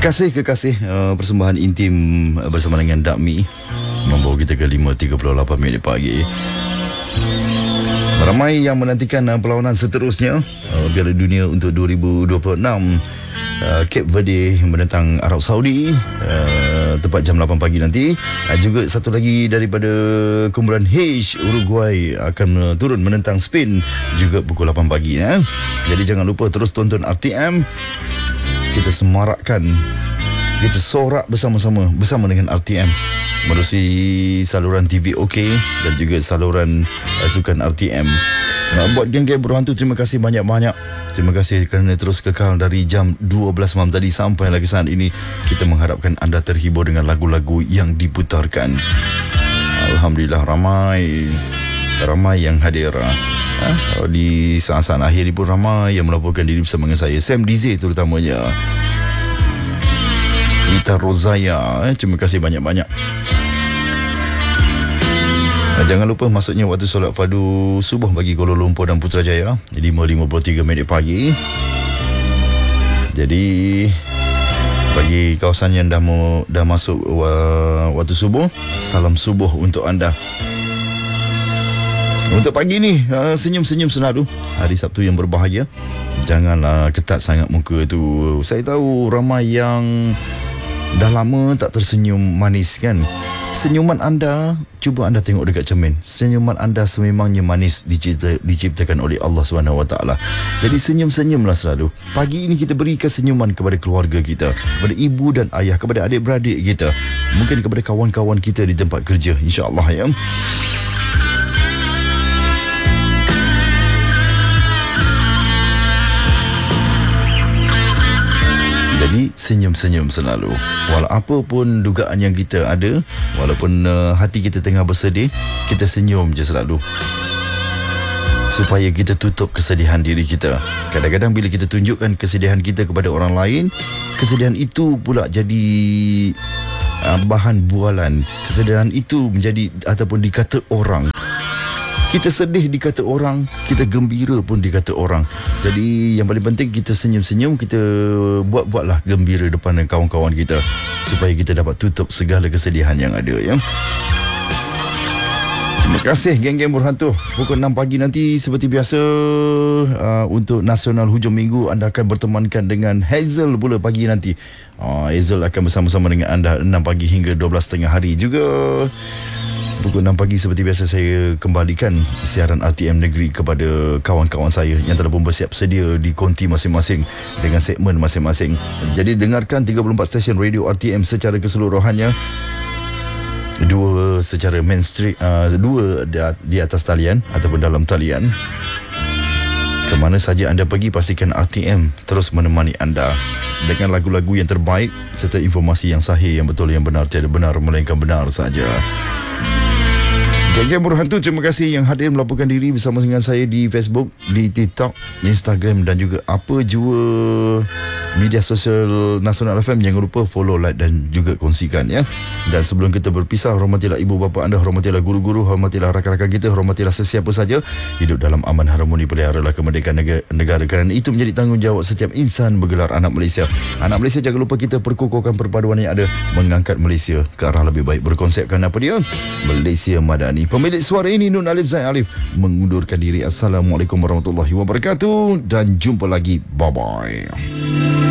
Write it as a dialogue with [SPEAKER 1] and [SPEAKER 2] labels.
[SPEAKER 1] Kekasih, persembahan intim bersama dengan Dakmi membawa kita ke 5.38 minit pagi. Ramai yang menantikan perlawanan seterusnya Piala Dunia untuk 2026, Cape Verde menentang Arab Saudi, tepat jam 8 pagi nanti. Juga satu lagi daripada kumpulan H, Uruguay akan turun menentang Spain juga pukul 8 pagi. Jadi jangan lupa terus tonton RTM. Kita semarakkan, kita sorak bersama-sama bersama dengan RTM melalui saluran TV OK dan juga saluran sukan RTM. Buat geng-geng berhantu, terima kasih banyak-banyak. Terima kasih kerana terus kekal dari jam 12 malam tadi sampai lagi saat ini. Kita mengharapkan anda terhibur dengan lagu-lagu yang diputarkan. Alhamdulillah, ramai yang hadir. Di saat-saat akhir ini pun ramai yang melaporkan diri bersama dengan saya. Sam DZ terutamanya, Ita Rozaya, terima kasih banyak-banyak. Jangan lupa masuknya waktu solat fardu subuh bagi Kuala Lumpur dan Putrajaya 5.53 minit pagi. Jadi bagi kawasan yang dah masuk waktu subuh, salam subuh untuk anda. Untuk pagi ni, senyum-senyum selalu. Hari Sabtu yang berbahagia. Janganlah ketat sangat muka tu. Saya tahu ramai yang dah lama tak tersenyum manis kan. Senyuman anda, cuba anda tengok dekat cermin. Senyuman anda sememangnya manis, diciptakan oleh Allah SWT. Jadi senyum-senyumlah selalu. Pagi ini kita berikan senyuman kepada keluarga kita, kepada ibu dan ayah, kepada adik-beradik kita, mungkin kepada kawan-kawan kita di tempat kerja, insya-Allah ya. Jadi senyum-senyum selalu. Walau apa pun dugaan yang kita ada, walaupun hati kita tengah bersedih, kita senyum je selalu, supaya kita tutup kesedihan diri kita. Kadang-kadang bila kita tunjukkan kesedihan kita kepada orang lain, kesedihan itu pula jadi bahan bualan. Kesedihan itu menjadi ataupun dikata orang. Kita sedih dikata orang, kita gembira pun dikata orang. Jadi yang paling penting kita senyum-senyum, kita buat-buatlah gembira depan kawan-kawan kita, supaya kita dapat tutup segala kesedihan yang ada ya. Terima kasih geng-geng berhantu. Pukul 6 pagi nanti seperti biasa, untuk Nasional Hujung Minggu anda akan bertemankan dengan Hazel pula pagi nanti. Hazel akan bersama-sama dengan anda 6 pagi hingga 12.30 hari juga. Pukul 6 pagi seperti biasa saya kembalikan siaran RTM Negeri kepada kawan-kawan saya yang telah pun bersiap sedia di konti masing-masing dengan segmen masing-masing. Jadi dengarkan 34 stesen radio RTM secara keseluruhannya. 2 secara mainstream, 2 di atas talian ataupun dalam talian. Kemana saja anda pergi, pastikan RTM terus menemani anda dengan lagu-lagu yang terbaik serta informasi yang sahih, yang betul, yang benar, tiada benar melainkan benar saja. Geng berhantu, terima kasih yang hadir melaporkan diri bersama dengan saya di Facebook, di TikTok, Instagram dan juga apa jua media sosial Nasional FM. Jangan lupa follow, like dan juga kongsikan ya. Dan sebelum kita berpisah, hormatilah ibu bapa anda, hormatilah guru-guru, hormatilah rakan-rakan kita, hormatilah sesiapa saja. Hidup dalam aman harmoni, peliharalah kemerdekaan negara, kerana itu menjadi tanggungjawab setiap insan bergelar anak Malaysia. Anak Malaysia, jangan lupa kita perkukuhkan perpaduan yang ada, mengangkat Malaysia ke arah lebih baik. Berkonsepkan apa dia? Malaysia Madani. Pemilik suara ini Nun Alif Zain Alif mengundurkan diri. Assalamualaikum warahmatullahi wabarakatuh dan jumpa lagi. Bye-bye.